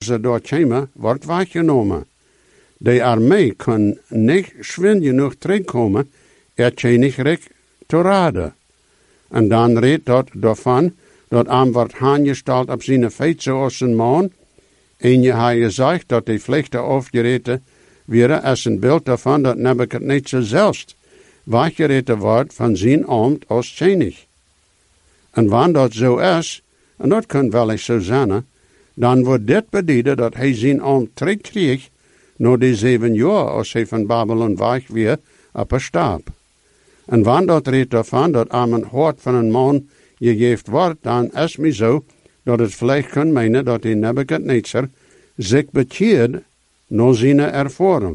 ze doorkomen, wordt weggenomen. De armee kan niet schwind genoeg terugkomen, niet te raden. En dan redt dat daarvan, dat aan wordt aangesteld op zijn feit zoals een man, en je had gezegd dat die vlechten afgereten werden als een beeld daarvan dat Nebukadnezar zelfs weggereten wordt van zijn ambt als koning. En wanneer dat zo is, en dat kan wel eens zo zijn, dan wordt dit beduiden dat hij zijn ambt terugkreeg na die 7 jaar als hij van Babylon weg weer op een stap. En wanneer dat redt daarvan dat aan een hart van een man gegeven wordt, dan is het zo dat het vielleicht kan menen dat die Nebukadnezar zich bekeert na zijn ervaring.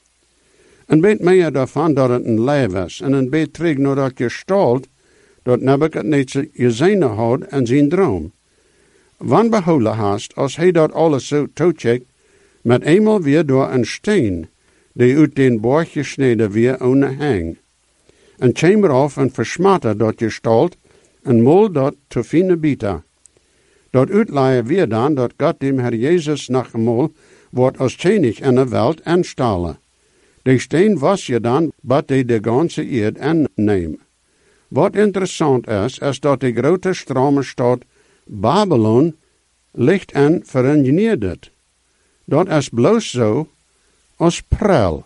Een beetje meer daarvan dat het een leven is, en een beetje terug naar dat gestalt dat Nebukadnezar gezien had en zijn droom. Wanneer behouden haast, als hij dat alles zo toecheckt, met eenmaal weer door een steen, die uit den borg gesneden weer ohne hang. En chamber af en versmatter dat gestalt, en mol dat te fine bieten. Dat uitleien weer dan, dat God dem Herr Jezus nach mol wordt als koning in de wereld aanstalen. Die steen was je dan, bat die de ganze eerd aanneemt. Wat interessant is dat de grote stromenstad Babylon ligt en verengineerd. Dat is bloos zo als prel.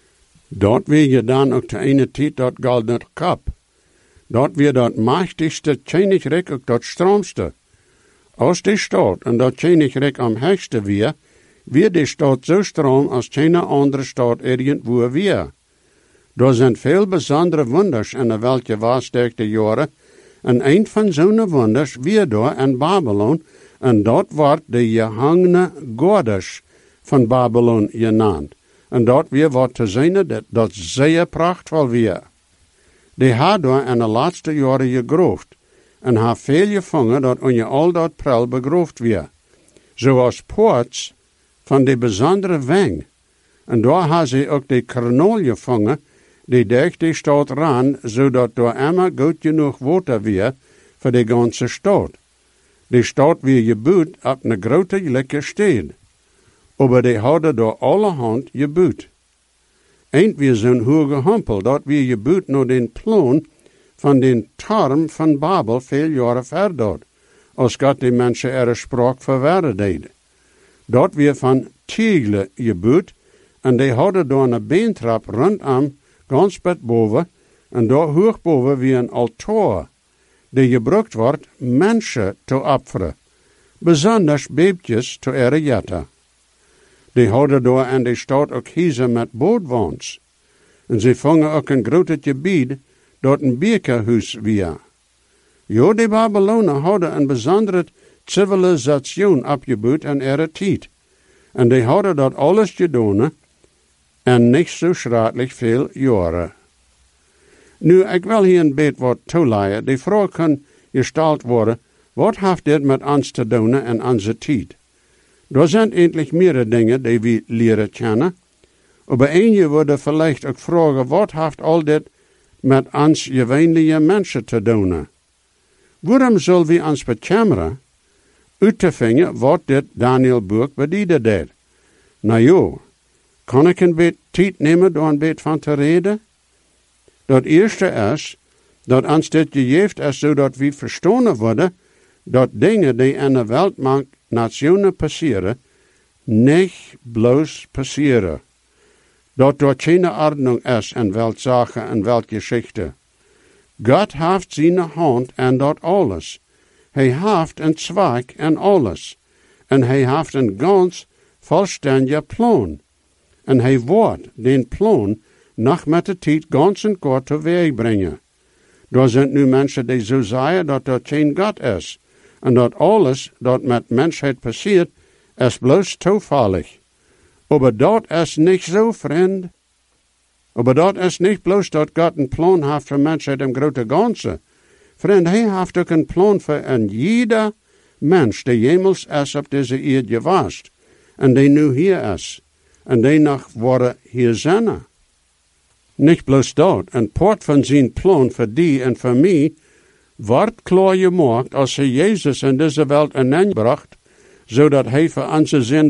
Dat weer je dan ook de ene tijd dat gouden kap. Dat weer dat machtigste koninkrijk ook dat stroomste. Als die stad en dat koninkrijk am hoogste weer die stad zo stroom als geen andere stad irgendwo weer. Er zijn veel bijzondere wonders in de welke was de jaren, en een van zo'n wonders weer door in Babylon, en dat wordt de gehangene Godes van Babylon genaamd. En dat weer wordt te zien dat zeer prachtvol weer. Die had door in de laatste jaren gegroofd, en ha veel gevangen dat on je al dat prel begroofd weer. Zoals poorts van de bijzondere weng. En daar ha ze ook de kernol gevangen, die durch die stad ran, zodat door immer goed genoeg water weer voor de ganze stad. Die stad weer gebouwd op een grote lekker stad. Maar die hadden door allerhand gebouwd. Eend weer zo'n hoge hampel, dat weer gebouwd naar den plan van den Turm van Babel veel jaren verder, als God die mensen er spraak verwerden deed. Dat weer van tegelen gebouwd, en die hadden door een beentrap rondom ganz bet boven, en daar hoog boven weer een altaar, die gebruikt wordt mensen te offeren, besonders beepjes te ere. Die hadden door in de stad ook huizen met bootwaans. En ze vangen ook een groot gebied dat een bekerhuis weer. Ja, de Babylonen hadden een bijzondere civilisatie opgebouwd in ihre tijd. En die hadden dat alles gedaan en niet zo schrikkelijk veel jaren. Nu, ik wil hier een beetje wat toeleiden. Die vraag kan gesteld worden, wat heeft dit met ons te doen in onze tijd? Er zijn eindelijk meerdere dingen die we leren kennen. Maar een wordt vielleicht ook vragen, wat heeft al dit met ons gewöhnliche mensen te doen? Waarom zullen we ons bekemmeren uit te vinden wat dit Daniel-boek beduiden deed? Nou ja, kan ik een beetje tijd nemen door een beetje van te reden? Dat eerste is, dat ons dit gegeven is, zodat we verstaan worden, dat dingen die in de wereld nationen passeren, niet bloos passeren. Dat door geen ordnung is in weltzaken en weltgeschichten. God heeft zijn hand in dat alles. Hij heeft een zwak in alles. En hij heeft een ganz vollständiger plan. En hij wordt den plan nog met de tijd ganz en kort teweeg brengen. Er zijn nu mensen die zo zeggen dat er geen God is. En dat alles dat met mensheid passiert, is bloos toevallig. Maar dat is niet zo, vriend. Maar dat is niet bloos dat God een plan heeft voor mensheid im grote ganze. Vriend, hij heeft ook een plan voor een jeder mens die jemals is op deze aarde geweest. En die nu hier is. En die nog worden hier zijn. Niet bloos dat. Een part van zijn plan voor die en voor mij wordt klaar gemaakt als hij Jezus in deze wereld ineenbracht, zodat hij voor onze zin